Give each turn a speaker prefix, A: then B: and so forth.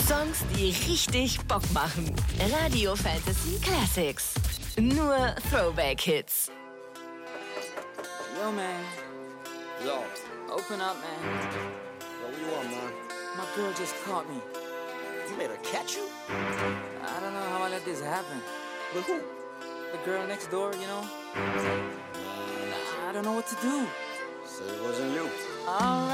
A: Songs, die richtig Bock machen. Radio Fantasy Classics. Nur Throwback-Hits.
B: Yo, man.
C: Yo.
B: Open up, man.
C: Yo, what you want, man?
B: My girl just caught me.
C: You made her catch you?
B: I don't know how I let this happen.
C: With who?
B: The girl next door, you know? I don't know what to do.
C: Say it wasn't you.
B: All